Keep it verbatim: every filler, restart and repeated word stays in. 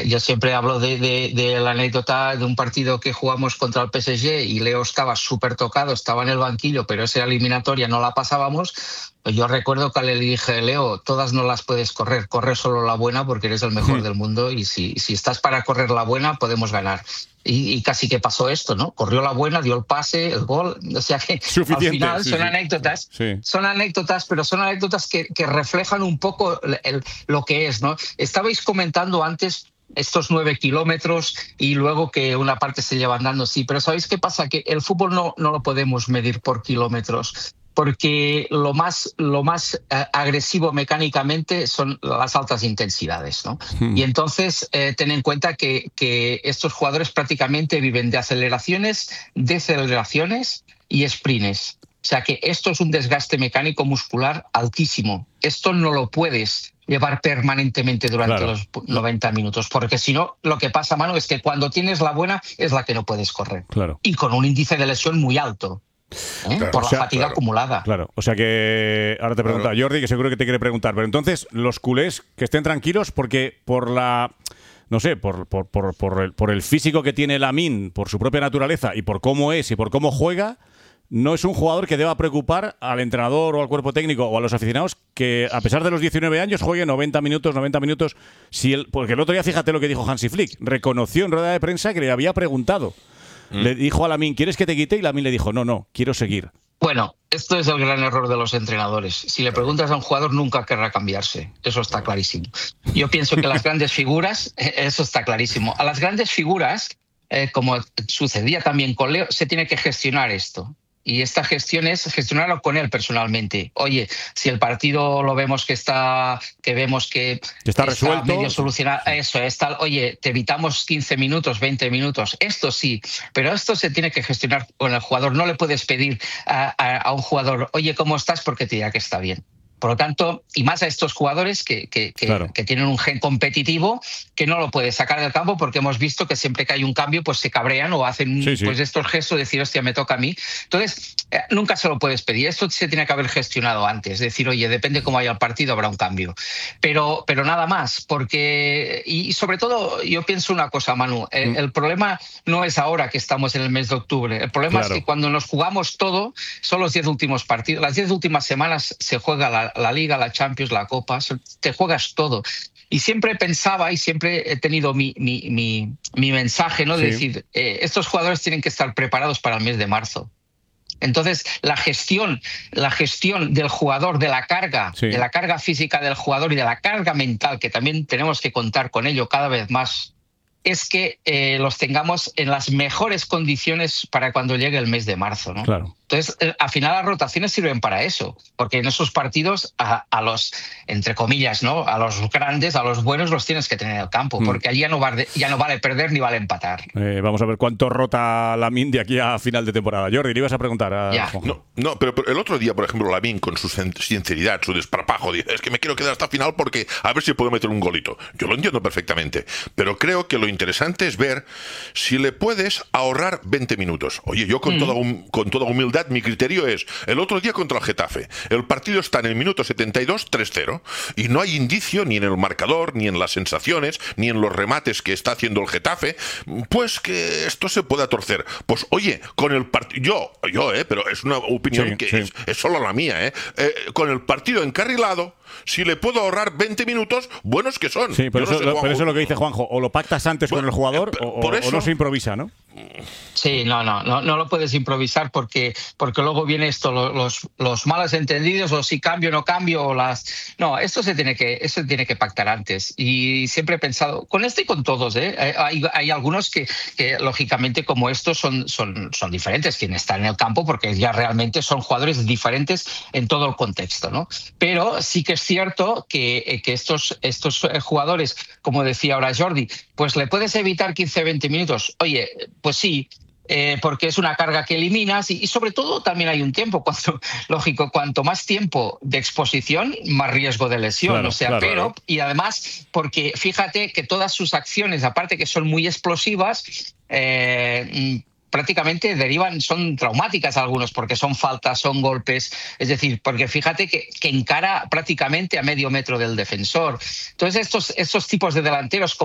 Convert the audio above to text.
Yo siempre hablo de, de, de la anécdota de un partido que jugamos contra el P S G y Leo estaba súper tocado, estaba en el banquillo, pero esa eliminatoria no la pasábamos. Pues yo recuerdo que le dije, Leo, todas no las puedes correr, corre solo la buena porque eres el mejor del mundo y si, si estás para correr la buena podemos ganar. Y, y casi que pasó esto, ¿no? Corrió la buena, dio el pase, el gol, o sea que Suficiente, al final sí, son sí. anécdotas, Sí. son anécdotas, pero son anécdotas que, que reflejan un poco el, el, lo que es, ¿no? Estabais comentando antes estos nueve kilómetros y luego que una parte se lleva andando, sí, pero ¿sabéis qué pasa? Que el fútbol no, no lo podemos medir por kilómetros, porque lo más, lo más eh, agresivo mecánicamente son las altas intensidades, ¿no? Hmm. Y entonces eh, ten en cuenta que, que estos jugadores prácticamente viven de aceleraciones, deceleraciones y sprints. O sea que esto es un desgaste mecánico muscular altísimo. Esto no lo puedes llevar permanentemente durante claro. los noventa minutos, porque si no, lo que pasa, Manu, es que cuando tienes la buena es la que no puedes correr. Claro. Y con un índice de lesión muy alto. ¿Eh? Claro, por la o sea, fatiga claro, acumulada. Claro, o sea que ahora te pregunta claro. Jordi, que seguro que te quiere preguntar, pero entonces los culés que estén tranquilos porque por la, no sé, por, por, por, por, el, por el físico que tiene Lamine, por su propia naturaleza y por cómo es y por cómo juega, no es un jugador que deba preocupar al entrenador o al cuerpo técnico o a los aficionados que a pesar de los diecinueve años juegue noventa minutos, noventa minutos, si el, porque el otro día fíjate lo que dijo Hansi Flick, reconoció en rueda de prensa que le había preguntado. Le dijo a Lamine, ¿quieres que te quite? Y Lamine le dijo, no, no, quiero seguir. Bueno, esto es el gran error de los entrenadores. Si le preguntas a un jugador, nunca querrá cambiarse. Eso está clarísimo. Yo pienso que las grandes figuras, eso está clarísimo. A las grandes figuras, eh, como sucedía también con Leo, se tiene que gestionar esto. Y esta gestión es gestionarlo con él personalmente. Oye, si el partido lo vemos que está, que vemos que, que está, está resuelto, medio solucionado, eso está, oye, te evitamos quince minutos, veinte minutos, esto sí, pero esto se tiene que gestionar con el jugador. No le puedes pedir a, a, a un jugador, oye, ¿cómo estás? Porque te dirá que está bien. Por lo tanto, y más a estos jugadores que, que, que, claro. que tienen un gen competitivo que no lo puedes sacar del campo porque hemos visto que siempre que hay un cambio pues se cabrean o hacen sí, sí. pues estos gestos de decir, hostia, me toca a mí. Entonces, eh, nunca se lo puedes pedir. Esto se tiene que haber gestionado antes. Decir, oye, depende cómo haya el partido, habrá un cambio. Pero, pero nada más, porque... Y sobre todo, yo pienso una cosa, Manu. El, mm. el problema no es ahora que estamos en el mes de octubre. El problema claro. es que cuando nos jugamos todo, son los diez últimos partidos. Las diez últimas semanas se juega la la Liga, la Champions, la Copa, te juegas todo. Y siempre pensaba y siempre he tenido mi, mi, mi, mi mensaje, ¿no? De sí. decir, eh, estos jugadores tienen que estar preparados para el mes de marzo. Entonces, la gestión, la gestión del jugador, de la carga, sí. de la carga física del jugador y de la carga mental, que también tenemos que contar con ello cada vez más, es que eh, los tengamos en las mejores condiciones para cuando llegue el mes de marzo, ¿no? Claro. Entonces, eh, al final las rotaciones sirven para eso, porque en esos partidos a, a los, entre comillas, ¿no? A los grandes, a los buenos los tienes que tener en el campo, mm. porque allí ya no, vale, ya no vale perder ni vale empatar. Eh, vamos a ver cuánto rota Lamine de aquí a final de temporada. Jordi, le ibas a preguntar a ya. No, no pero, pero el otro día, por ejemplo, Lamine con su sinceridad, su desparpajo, dice, es que me quiero quedar hasta final porque a ver si puedo meter un golito. Yo lo entiendo perfectamente, pero creo que lo interesante es ver si le puedes ahorrar veinte minutos. Oye, yo con, mm. toda, hum, con toda humildad, mi criterio es, el otro día contra el Getafe, el partido está en el minuto setenta y dos, tres cero, y no hay indicio ni en el marcador, ni en las sensaciones, ni en los remates que está haciendo el Getafe, pues que esto se pueda torcer. Pues oye, con el partido, yo, yo, eh, pero es una opinión sí, que sí. Es, es solo la mía, eh, eh, con el partido encarrilado, si le puedo ahorrar veinte minutos, buenos que son. Sí, pero, eso, no sé, lo, pero eso es lo que dice Juanjo, o lo pactas antes bueno, con el jugador eh, o, eso, o no se improvisa, ¿no? Sí, no, no, no, no lo puedes improvisar porque, porque luego viene esto, los, los, los malos entendidos, o si cambio o no cambio, o las... No, esto se tiene que, esto se tiene que pactar antes. Y siempre he pensado, con este y con todos, ¿eh? hay, hay algunos que, que lógicamente como estos son, son, son diferentes, quienes están en el campo, porque ya realmente son jugadores diferentes en todo el contexto, ¿no? Pero sí que es cierto que, que estos, estos jugadores, como decía ahora Jordi, pues le puedes evitar quince, veinte minutos. Oye, pues sí, eh, porque es una carga que eliminas y, y sobre todo también hay un tiempo, cuanto, lógico, cuanto más tiempo de exposición, más riesgo de lesión, claro, o sea, claro, pero, claro. Y además, porque fíjate que todas sus acciones, aparte que son muy explosivas, eh, prácticamente derivan, son traumáticas algunos, porque son faltas, son golpes, es decir, porque fíjate que, que encara prácticamente a medio metro del defensor. Entonces, estos, estos tipos de delanteros